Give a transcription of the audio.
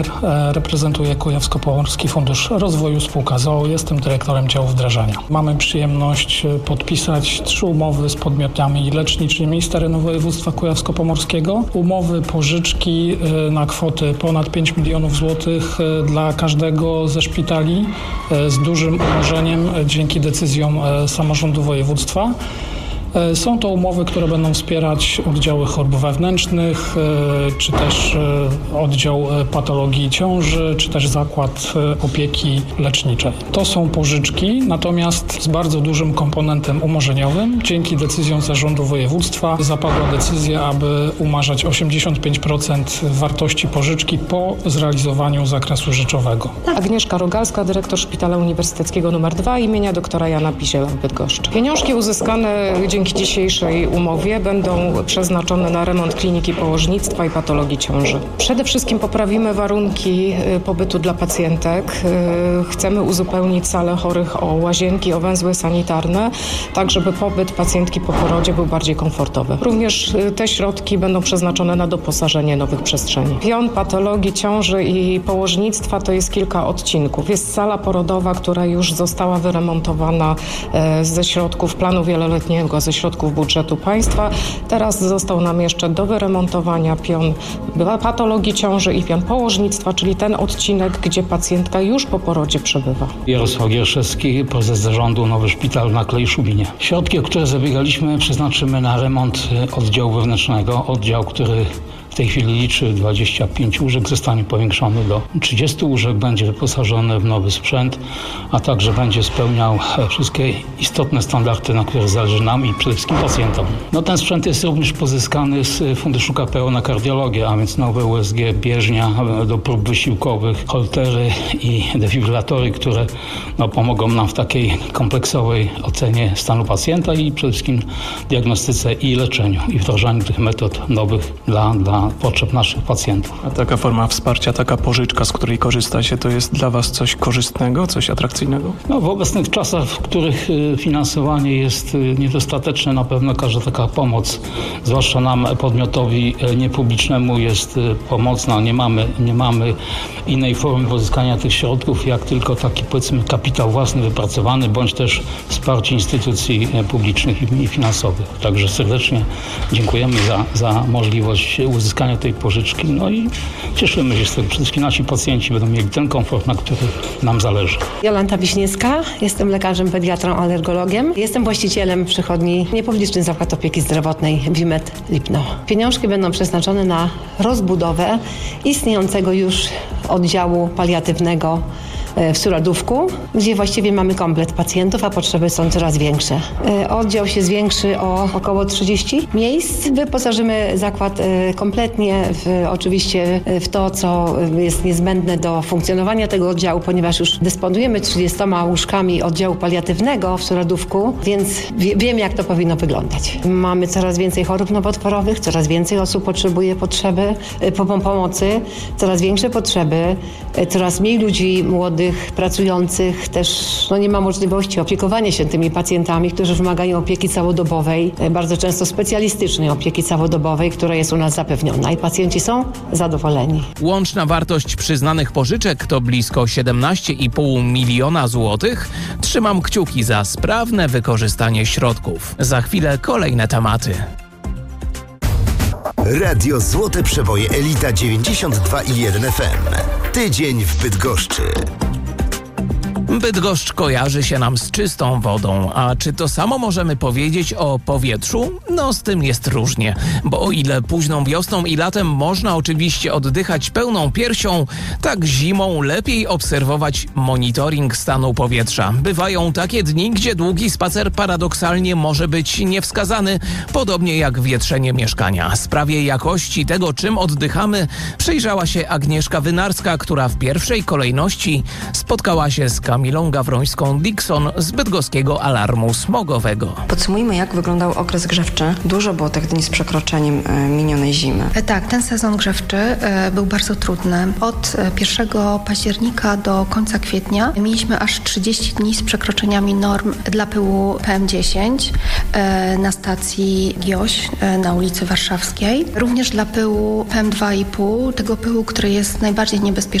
Reprezentuję Kujawsko-Pomorski Fundusz Rozwoju Spółka z.o.o. Jestem dyrektorem działu wdrażania. Mamy przyjemność podpisać 3 umowy z podmiotami leczniczymi z terenu województwa kujawsko-pomorskiego. Umowy pożyczki na kwoty ponad 5 milionów złotych dla każdego ze szpitali z dużym umorzeniem dzięki decyzjom samorządu województwa. Są to umowy, które będą wspierać oddziały chorób wewnętrznych, czy też oddział patologii ciąży, czy też zakład opieki leczniczej. To są pożyczki, natomiast z bardzo dużym komponentem umorzeniowym. Dzięki decyzjom zarządu województwa zapadła decyzja, aby umarzać 85% wartości pożyczki po zrealizowaniu zakresu rzeczowego. Agnieszka Rogalska, dyrektor Szpitala Uniwersyteckiego nr 2 imienia doktora Jana Pisiela w Bydgoszczy. Pieniążki uzyskane dzięki dzisiejszej umowie będą przeznaczone na remont kliniki położnictwa i patologii ciąży. Przede wszystkim poprawimy warunki pobytu dla pacjentek. Chcemy uzupełnić salę chorych o łazienki, o węzły sanitarne, tak żeby pobyt pacjentki po porodzie był bardziej komfortowy. Również te środki będą przeznaczone na doposażenie nowych przestrzeni. Pion patologii ciąży i położnictwa to jest kilka odcinków. Jest sala porodowa, która już została wyremontowana ze środków planu wieloletniego, ze środków budżetu państwa. Teraz został nam jeszcze do wyremontowania pion patologii ciąży i pion położnictwa, czyli ten odcinek, gdzie pacjentka już po porodzie przebywa. Jarosław Gierszewski, prezes zarządu Nowy Szpital na Klej-Szubinie. Środki, o które zabiegaliśmy, przeznaczymy na remont oddziału wewnętrznego. Oddział, który w tej chwili liczy 25 łóżek, zostanie powiększony do 30 łóżek, będzie wyposażony w nowy sprzęt, a także będzie spełniał wszystkie istotne standardy, na których zależy nam i przede wszystkim pacjentom. Ten sprzęt jest również pozyskany z Funduszu KPO na kardiologię, a więc nowe USG, bieżnia do prób wysiłkowych, holtery i defibrylatory, które pomogą nam w takiej kompleksowej ocenie stanu pacjenta i przede wszystkim diagnostyce i leczeniu i wdrażaniu tych metod nowych dla potrzeb naszych pacjentów. A taka forma wsparcia, taka pożyczka, z której korzystacie, to jest dla Was coś korzystnego, coś atrakcyjnego? W obecnych czasach, w których finansowanie jest niedostateczne, na pewno każda taka pomoc, zwłaszcza nam, podmiotowi niepublicznemu, jest pomocna. Nie mamy innej formy pozyskania tych środków, jak tylko taki, powiedzmy, kapitał własny wypracowany, bądź też wsparcie instytucji publicznych i finansowych. Także serdecznie dziękujemy za możliwość uzyskania tej pożyczki. I cieszymy się z tego. Przede wszystkim nasi pacjenci będą mieli ten komfort, na który nam zależy. Jolanta Wiśniewska, jestem lekarzem pediatrą, alergologiem. Jestem właścicielem przychodni Niepubliczny Zakład Opieki Zdrowotnej WIMED Lipno. Pieniążki będą przeznaczone na rozbudowę istniejącego już oddziału paliatywnego w Suradówku, gdzie właściwie mamy komplet pacjentów, a potrzeby są coraz większe. Oddział się zwiększy o około 30 miejsc. Wyposażymy zakład kompletnie oczywiście w to, co jest niezbędne do funkcjonowania tego oddziału, ponieważ już dysponujemy 30 łóżkami oddziału paliatywnego w Suradówku, więc wiemy, jak to powinno wyglądać. Mamy coraz więcej chorób nowotworowych, coraz więcej osób potrzebuje pomocy, coraz większe potrzeby, coraz mniej ludzi młodych, pracujących, też nie ma możliwości opiekowania się tymi pacjentami, którzy wymagają opieki całodobowej, bardzo często specjalistycznej opieki całodobowej, która jest u nas zapewniona i pacjenci są zadowoleni. Łączna wartość przyznanych pożyczek to blisko 17,5 miliona złotych. Trzymam kciuki za sprawne wykorzystanie środków. Za chwilę kolejne tematy. Radio Złote Przeboje Elita 92,1 FM. Tydzień w Bydgoszczy. Bydgoszcz kojarzy się nam z czystą wodą, a czy to samo możemy powiedzieć o powietrzu? Z tym jest różnie, bo o ile późną wiosną i latem można oczywiście oddychać pełną piersią, tak zimą lepiej obserwować monitoring stanu powietrza. Bywają takie dni, gdzie długi spacer paradoksalnie może być niewskazany, podobnie jak wietrzenie mieszkania. Sprawie jakości tego, czym oddychamy, przyjrzała się Agnieszka Wynarska, która w pierwszej kolejności spotkała się z Kamilem Kamilą Gawrońską-Dixon z bydgoskiego alarmu smogowego. Podsumujmy, jak wyglądał okres grzewczy. Dużo było tych dni z przekroczeniem minionej zimy. Tak, ten sezon grzewczy był bardzo trudny. Od 1 października do końca kwietnia mieliśmy aż 30 dni z przekroczeniami norm dla pyłu PM10 na stacji GIOŚ na ulicy Warszawskiej. Również dla pyłu PM2,5, tego pyłu, który jest najbardziej niebezpieczny